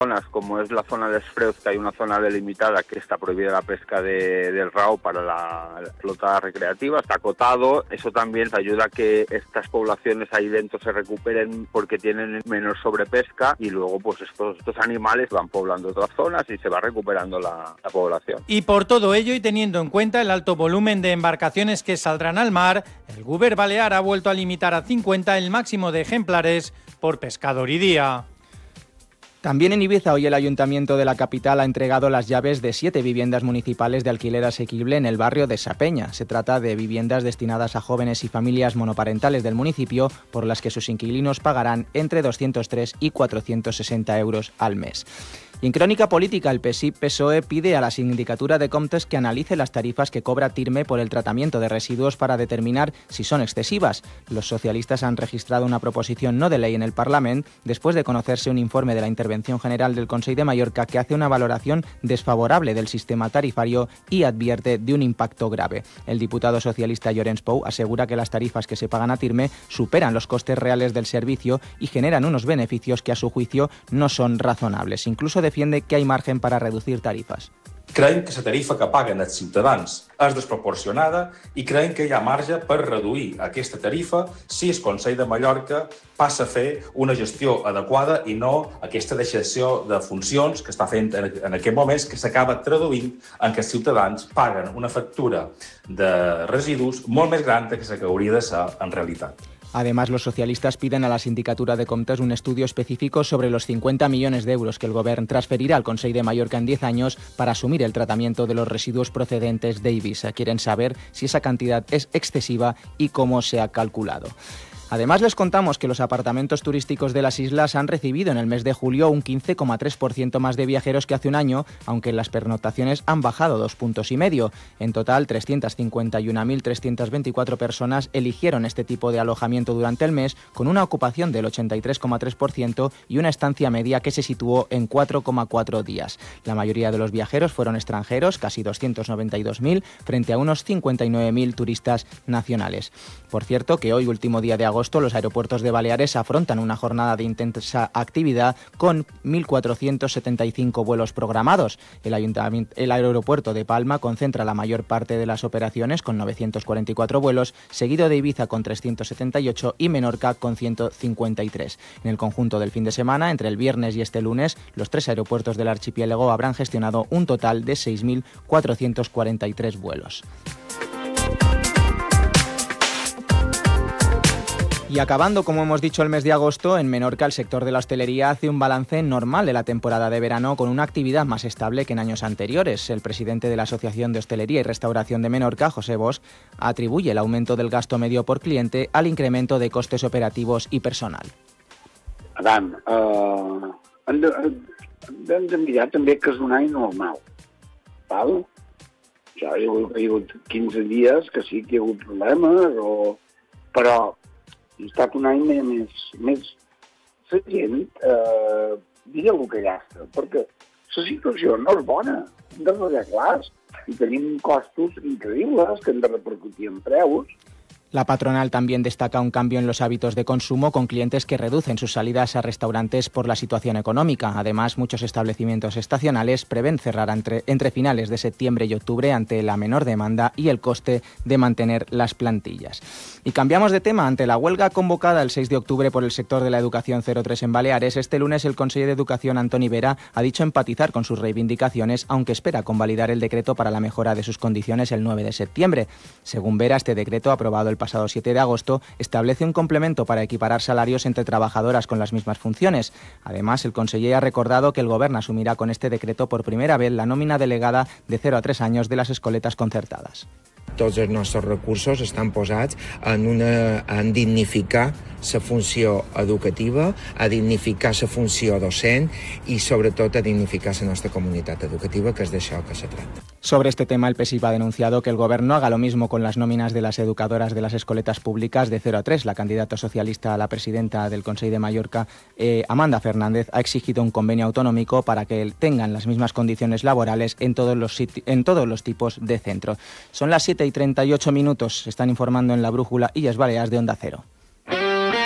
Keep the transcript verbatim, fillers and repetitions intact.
zonas como es la zona de Esfreuz, que hay una zona delimitada que está prohibida la pesca de, del rao para la, la flota recreativa, está acotado. Eso también ayuda a que estas poblaciones ahí dentro se recuperen porque tienen menor sobrepesca y luego pues estos, estos animales van poblando otras zonas y se va recuperando la, la población. Y por todo ello y teniendo en cuenta el alto volumen de embarcaciones que saldrán al mar, el Govern Balear ha vuelto a limitar a cincuenta el máximo de ejemplares por pescador y día. También en Ibiza hoy el Ayuntamiento de la capital ha entregado las llaves de siete viviendas municipales de alquiler asequible en el barrio de Sapeña. Se trata de viviendas destinadas a jóvenes y familias monoparentales del municipio, por las que sus inquilinos pagarán entre doscientos tres y cuatrocientos sesenta euros al mes. Y en crónica política, el P S I P P S O E pide a la Sindicatura de Comptes que analice las tarifas que cobra Tirme por el tratamiento de residuos para determinar si son excesivas. Los socialistas han registrado una proposición no de ley en el Parlament después de conocerse un informe de la Intervención General del Consell de Mallorca que hace una valoración desfavorable del sistema tarifario y advierte de un impacto grave. El diputado socialista Llorenç Pou asegura que las tarifas que se pagan a Tirme superan los costes reales del servicio y generan unos beneficios que a su juicio no son razonables. Incluso defiende que hay margen para reducir tarifas. Creiem que la tarifa que paguen els ciutadans és desproporcionada i creiem que hi ha marge per reduir aquesta tarifa si el Consell de Mallorca passa a fer una gestió adequada i no aquesta deixació de funcions que està fent en aquest moments, que s'acaba traduint en que els ciutadans paguen una factura de residus molt més gran que la que hauria de ser en realitat. Además, los socialistas piden a la Sindicatura de Comptes un estudio específico sobre los cincuenta millones de euros que el Govern transferirá al Consell de Mallorca en diez años para asumir el tratamiento de los residuos procedentes de Ibiza. Quieren saber si esa cantidad es excesiva y cómo se ha calculado. Además, les contamos que los apartamentos turísticos de las islas han recibido en el mes de julio un quince coma tres por ciento más de viajeros que hace un año, aunque las pernoctaciones han bajado dos puntos y medio. En total, trescientas cincuenta y una mil trescientas veinticuatro personas eligieron este tipo de alojamiento durante el mes, con una ocupación del ochenta y tres coma tres por ciento y una estancia media que se situó en cuatro coma cuatro días. La mayoría de los viajeros fueron extranjeros, casi doscientos noventa y dos mil, frente a unos cincuenta y nueve mil turistas nacionales. Por cierto, que hoy, último día de agosto, los aeropuertos de Baleares afrontan una jornada de intensa actividad con mil cuatrocientos setenta y cinco vuelos programados. El, ayuntamiento, el aeropuerto de Palma concentra la mayor parte de las operaciones con novecientos cuarenta y cuatro vuelos, seguido de Ibiza con trescientos setenta y ocho y Menorca con ciento cincuenta y tres. En el conjunto del fin de semana, entre el viernes y este lunes, los tres aeropuertos del archipiélago habrán gestionado un total de seis mil cuatrocientos cuarenta y tres vuelos. Y acabando, como hemos dicho, el mes de agosto, en Menorca el sector de la hostelería hace un balance normal de la temporada de verano con una actividad más estable que en años anteriores. El presidente de la Asociación de Hostelería y Restauración de Menorca, José Bosch, atribuye el aumento del gasto medio por cliente al incremento de costes operativos y personal. Adam, uh, hem, de, hem de mirar també que és un any normal, val? Ja hi ha hagut, hi ha hagut quinze dies que sí que hi ha hagut problemes, o... però ha estat un any més... més... La gent eh, digue el que gasta, perquè la situació no és bona, hem de arreglar-les i tenim costos increïbles que hem de repercutir en preus. La patronal también destaca un cambio en los hábitos de consumo con clientes que reducen sus salidas a restaurantes por la situación económica. Además, muchos establecimientos estacionales prevén cerrar entre, entre finales de septiembre y octubre ante la menor demanda y el coste de mantener las plantillas. Y cambiamos de tema. Ante la huelga convocada el seis de octubre por el sector de la educación cero tres en Baleares, este lunes el conseller de Educación, Antoni Vera, ha dicho empatizar con sus reivindicaciones, aunque espera convalidar el decreto para la mejora de sus condiciones el nueve de septiembre. Según Vera, este decreto, aprobado el pasado siete de agosto, establece un complemento para equiparar salarios entre trabajadoras con las mismas funciones. Además, el conseller ha recordado que el Govern asumirá con este decreto por primera vez la nómina delegada de cero a tres años de las escoletas concertadas. Tots els nostres recursos estan posats en, una, en dignificar la funció educativa, a dignificar la funció docent i, sobretot, a dignificar la nostra comunitat educativa, que és d'això que se trata. Sobre este tema, el P S I P ha denunciado que el Govern no haga lo mismo con las nóminas de las educadoras de las escoletas públicas de cero a tres. La candidata socialista a la presidenta del Consell de Mallorca, eh, Amanda Fernández, ha exigido un convenio autonómico para que tengan las mismas condiciones laborales en todos los, en todos los tipos de centros. Son las siete y treinta y ocho minutos. Se están informando en la Brújula Illes Balears de Onda Cero.